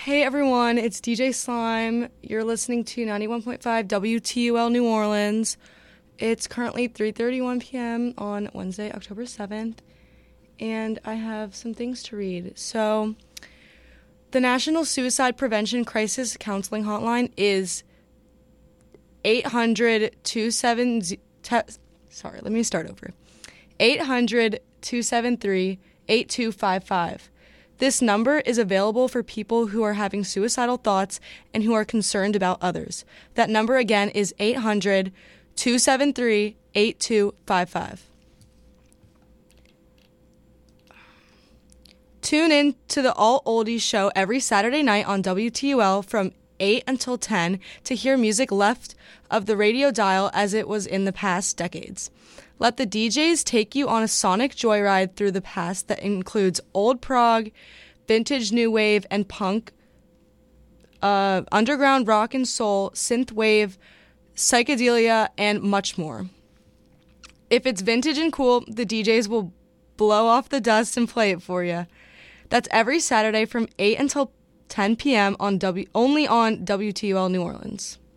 Hey everyone, it's DJ Slime. You're listening to 91.5 WTUL New Orleans. It's currently 3:31 p.m. on Wednesday, October 7th, and I have some things to read. So, the National Suicide Prevention Crisis Counseling Hotline is 800-270... Sorry, let me start over. 800-273-8255. This number is available for people who are having suicidal thoughts and who are concerned about others. That number again is 800-273-8255. Tune in to the All Oldies show every Saturday night on WTUL from 8 until 10 to hear music left of the radio dial as it was in the past decades. Let the DJs take you on a sonic joyride through the past that includes old prog, vintage new wave and punk, underground rock and soul, synth wave, psychedelia, and much more. If it's vintage and cool, the DJs will blow off the dust and play it for you. That's every Saturday from 8 until 10 p.m. only on WTUL New Orleans.